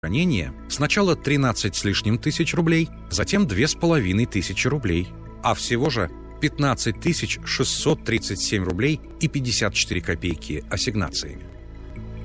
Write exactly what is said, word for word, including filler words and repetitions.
хранения сначала тринадцать с лишним тысяч рублей, затем две с половиной тысячи рублей, а всего же пятнадцать тысяч шестьсот тридцать семь рублей и пятьдесят четыре копейки ассигнациями.